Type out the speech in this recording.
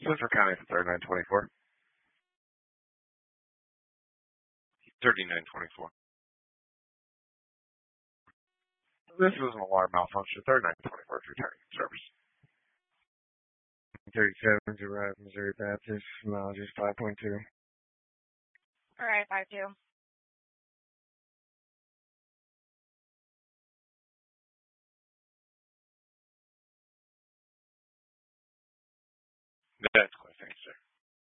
Central County for 3924. 3924. This was an alarm malfunction. 3924 returning service. 37 to arrive, Missouri Baptist, mileage 5.2. Alright, 5-2. That's quite thanks, sir.